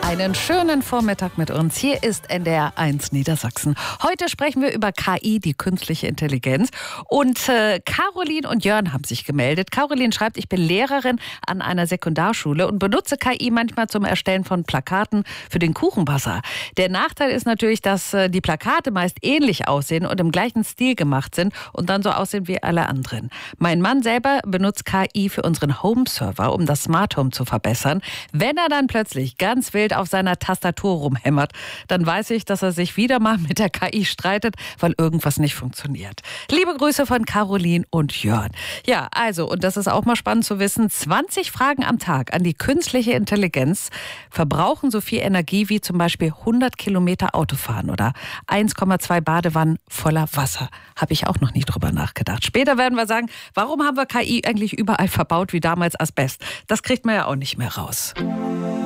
Einen schönen Vormittag mit uns. Hier ist NDR 1 Niedersachsen. Heute sprechen wir über KI, die künstliche Intelligenz. Und Caroline und Jörn haben sich gemeldet. Caroline schreibt, ich bin Lehrerin an einer Sekundarschule und benutze KI manchmal zum Erstellen von Plakaten für den Kuchenbazar. Der Nachteil ist natürlich, dass die Plakate meist ähnlich aussehen und im gleichen Stil gemacht sind und dann so aussehen wie alle anderen. Mein Mann selber benutzt KI für unseren Home-Server, um das Smart Home zu verbessern. Wenn er dann plötzlich ganz wild auf seiner Tastatur rumhämmert, dann weiß ich, dass er sich wieder mal mit der KI streitet, weil irgendwas nicht funktioniert. Liebe Grüße von Caroline und Jörn. Ja, also, und das ist auch mal spannend zu wissen, 20 Fragen am Tag an die künstliche Intelligenz verbrauchen so viel Energie wie zum Beispiel 100 Kilometer Autofahren oder 1,2 Badewannen voller Wasser. Habe ich auch noch nie drüber nachgedacht. Später werden wir sagen, warum haben wir KI eigentlich überall verbaut wie damals Asbest? Das kriegt man ja auch nicht mehr raus.